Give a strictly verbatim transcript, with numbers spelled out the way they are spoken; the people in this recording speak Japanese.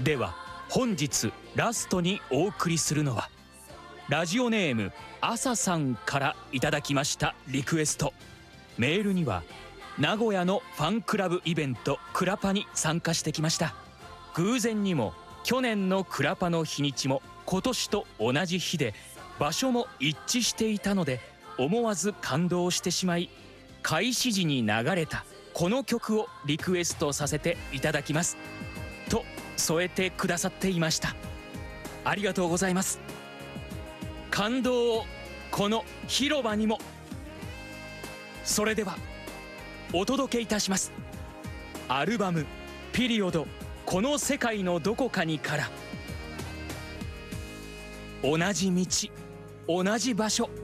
では本日ラストにお送りするのはラジオネーム朝さんからいただきましたリクエスト。メールには名古屋のファンクラブイベントクラパに参加してきました。偶然にも去年のクラパの日にちも今年と同じ日で場所も一致していたので思わず感動してしまい、開始時に流れたこの曲をリクエストさせていただきますと添えてくださっていました。ありがとうございます。感動をこの広場にも。それではお届けいたします。アルバム「ピリオドこの世界のどこかに」から。同じ道同じ場所